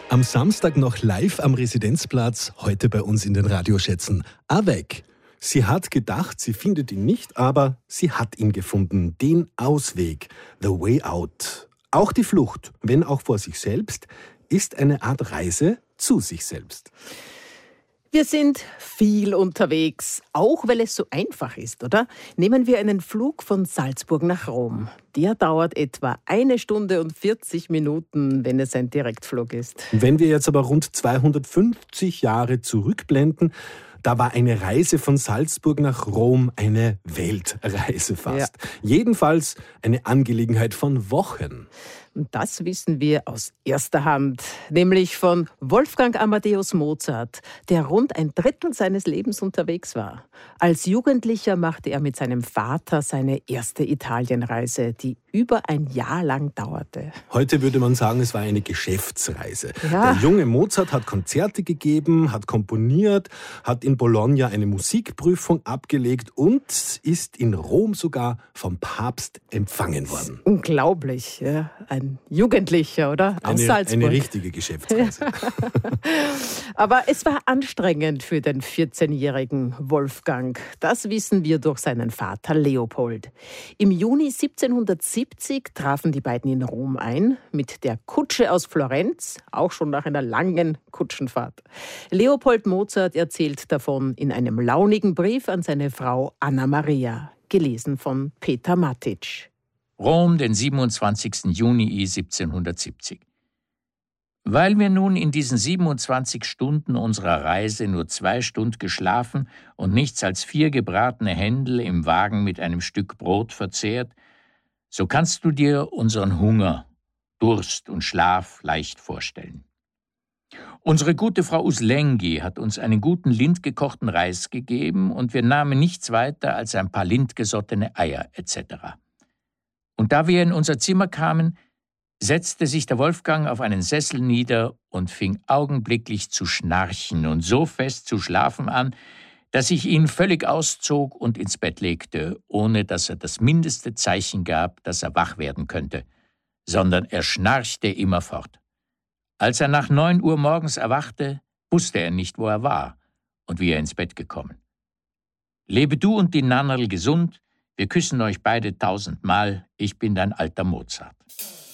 Am Samstag noch live am Residenzplatz, heute bei uns in den Radioschätzen. Avec. Sie hat gedacht, sie findet ihn nicht, aber sie hat ihn gefunden. Den Ausweg. The way out. Auch die Flucht, wenn auch vor sich selbst, ist eine Art Reise zu sich selbst. Wir sind viel unterwegs, auch weil es so einfach ist, oder? Nehmen wir einen Flug von Salzburg nach Rom. Der dauert etwa 1 Stunde und 40 Minuten, wenn es ein Direktflug ist. Wenn wir jetzt aber rund 250 Jahre zurückblenden, da war eine Reise von Salzburg nach Rom eine Weltreise fast. Ja. Jedenfalls eine Angelegenheit von Wochen. Und das wissen wir aus erster Hand, nämlich von Wolfgang Amadeus Mozart, der rund 1/3 seines Lebens unterwegs war. Als Jugendlicher machte er mit seinem Vater seine erste Italienreise, die über ein Jahr lang dauerte. Heute würde man sagen, es war eine Geschäftsreise. Ja. Der junge Mozart hat Konzerte gegeben, hat komponiert, hat in Bologna eine Musikprüfung abgelegt und ist in Rom sogar vom Papst empfangen worden. Unglaublich, ja. Ein Jugendlicher, oder? Aus Salzburg. Eine richtige Geschäftsreise. Aber es war anstrengend für den 14-jährigen Wolfgang. Das wissen wir durch seinen Vater Leopold. Im Juni 1770 trafen die beiden in Rom ein, mit der Kutsche aus Florenz, auch schon nach einer langen Kutschenfahrt. Leopold Mozart erzählt davon in einem launigen Brief an seine Frau Anna Maria, gelesen von Peter Matic. Rom, den 27. Juni 1770. Weil wir nun in diesen 27 Stunden unserer Reise nur 2 Stunden geschlafen und nichts als 4 gebratene Händel im Wagen mit einem Stück Brot verzehrt, so kannst du dir unseren Hunger, Durst und Schlaf leicht vorstellen. Unsere gute Frau Uslengi hat uns einen guten lindgekochten Reis gegeben und wir nahmen nichts weiter als ein paar lindgesottene Eier etc. Und da wir in unser Zimmer kamen, setzte sich der Wolfgang auf einen Sessel nieder und fing augenblicklich zu schnarchen und so fest zu schlafen an, dass ich ihn völlig auszog und ins Bett legte, ohne dass er das mindeste Zeichen gab, dass er wach werden könnte, sondern er schnarchte immerfort. Als er nach 9 Uhr morgens erwachte, wusste er nicht, wo er war und wie er ins Bett gekommen. Lebe du und die Nannerl gesund, wir küssen euch beide 1000-mal, ich bin dein alter Mozart.